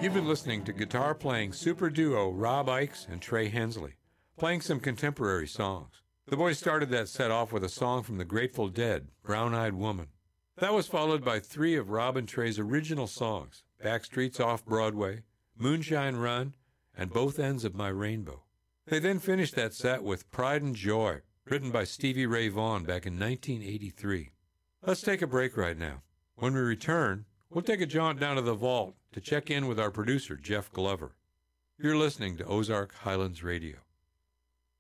You've been listening to guitar-playing super duo Rob Ickes and Trey Hensley, playing some contemporary songs. The boys started that set off with a song from the Grateful Dead, Brown-Eyed Woman. That was followed by 3 of Rob and Trey's original songs, Backstreet's Off-Broadway, Moonshine Run, and Both Ends of My Rainbow. They then finished that set with Pride and Joy, written by Stevie Ray Vaughan back in 1983. Let's take a break right now. When we return, we'll take a jaunt down to the vault to check in with our producer, Jeff Glover. You're listening to Ozark Highlands Radio.